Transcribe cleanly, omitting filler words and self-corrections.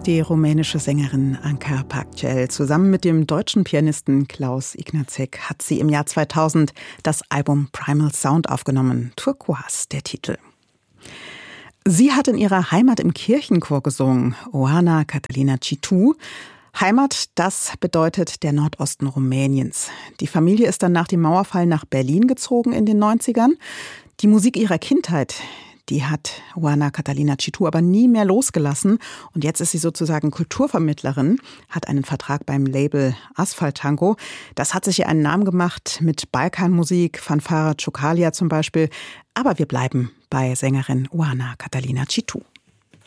Die rumänische Sängerin Anca Pacel zusammen mit dem deutschen Pianisten Klaus Ignacek hat sie im Jahr 2000 das Album Primal Sound aufgenommen. Turquoise, der Titel. Sie hat in ihrer Heimat im Kirchenchor gesungen, Oana Catalina Citu. Heimat, das bedeutet der Nordosten Rumäniens. Die Familie ist dann nach dem Mauerfall nach Berlin gezogen in den 90ern. Die Musik ihrer Kindheit, die hat Oana Catalina Citu aber nie mehr losgelassen. Und jetzt ist sie sozusagen Kulturvermittlerin, hat einen Vertrag beim Label Asphalt Tango. Das hat sich ihr einen Namen gemacht mit Balkanmusik, Fanfara Cioccalia zum Beispiel. Aber wir bleiben bei Sängerin Oana Catalina Citu.